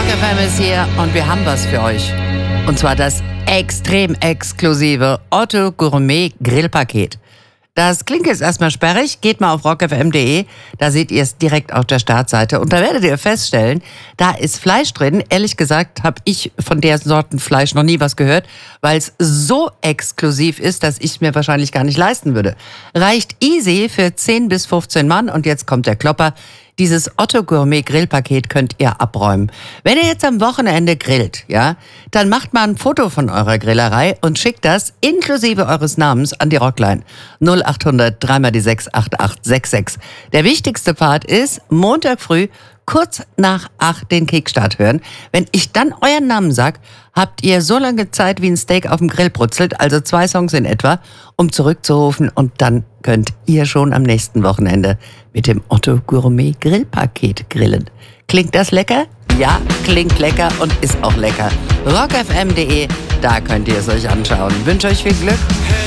FM ist hier und wir haben was für euch. Und zwar das extrem exklusive Otto Gourmet Grillpaket. Das klingt jetzt erstmal sperrig, geht mal auf rockfm.de, da seht ihr es direkt auf der Startseite und da werdet ihr feststellen, da ist Fleisch drin. Ehrlich gesagt habe ich von der Sorten Fleisch noch nie was gehört, weil es so exklusiv ist, dass ich es mir wahrscheinlich gar nicht leisten würde. Reicht easy für 10 bis 15 Mann und jetzt kommt der Klopper. Dieses Otto Gourmet Grillpaket könnt ihr abräumen. Wenn ihr jetzt am Wochenende grillt, ja, dann macht mal ein Foto von eurer Grillerei und schickt das inklusive eures Namens an die Rockline 0800 3 die 6 8866. Der wichtigste Part ist, Montag früh kurz nach 8 den Kickstart hören. Wenn ich dann euren Namen sag, habt ihr so lange Zeit, wie ein Steak auf dem Grill brutzelt, also 2 Songs in etwa, um zurückzurufen und dann könnt ihr schon am nächsten Wochenende mit dem Otto Gourmet Grillpaket grillen. Klingt das lecker? Ja, klingt lecker und ist auch lecker. rockfm.de, da könnt ihr es euch anschauen. Wünsche euch viel Glück.